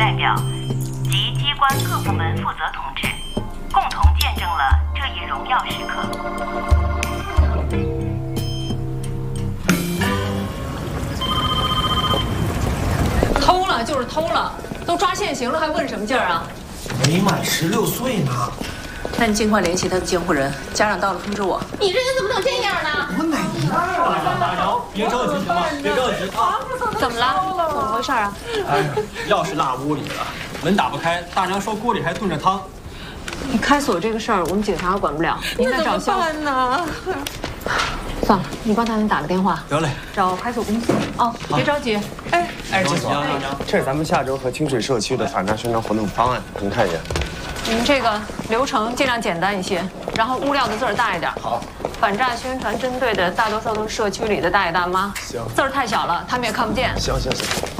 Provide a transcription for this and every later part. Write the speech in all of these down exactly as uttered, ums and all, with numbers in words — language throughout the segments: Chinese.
代表及机关各部门负责同志，共同见证了这一荣耀时刻。偷了就是偷了，都抓现行了，还问什么劲儿啊？ 没满十六岁呢。 那你尽快联系他的监护人，家长到了通知我。 你这人怎么能这样呢？ 我哪样啊？ 大娘大娘，别着急行吗？别着急啊！ 怎么了？怎么回事啊？ 哎，钥匙落屋里了，门打不开。大娘说锅里还炖着汤。 你开锁这个事儿，我们警察管不了，您再找消。 办呢？ 算了，你帮大娘打个电话。 得嘞， 找开锁公司哦，别着急。哎， 哎，金锁， 这是咱们下周和清水社区的反诈宣传活动方案，您看一眼。 你们这个流程尽量简单一些，然后物料的字儿大一点。 好。 反诈宣传针对的大多数都是社区里的大爷大妈， 行， 字儿太小了，他们也看不见。 行行行。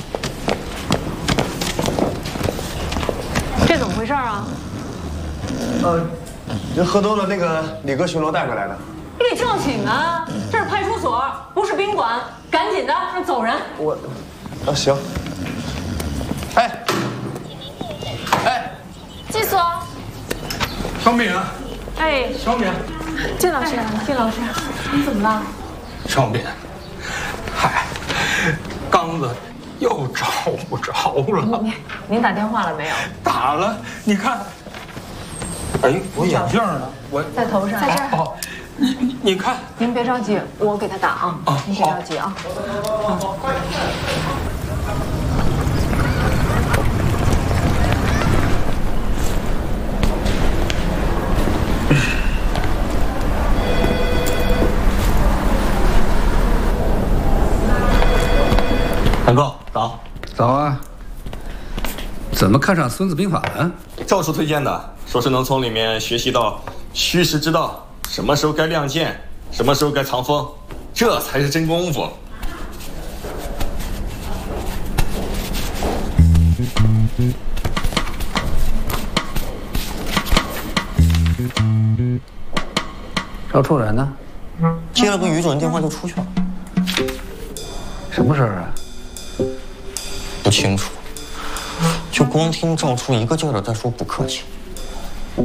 这怎么回事啊？ 呃，人喝多了，那个李哥巡逻带回来的。 你得叫醒啊！这是派出所，不是宾馆，赶紧的，让走人。 我，啊行。哎，哎， 季所， 张敏， 哎， 张敏， 靳老师， 靳老师，你怎么了？ 张敏，嗨，缸子又找不着了。 您您打电话了没有？ 打了，你看。哎，我眼镜呢？我在头上， 在这儿。 哦，你你你看， 您别着急，我给他打啊。 啊， 您别着急啊。 韩哥，早。 早啊。怎么看上《孙子兵法》了？ 教授推荐的，说是能从里面学习到虚实之道，什么时候该亮剑，什么时候该藏锋，这才是真功夫。 赵处人呢？ 接了个于主任电话就出去了。 什么事儿啊？ 不清楚，就光听赵处一个劲儿的在说不客气。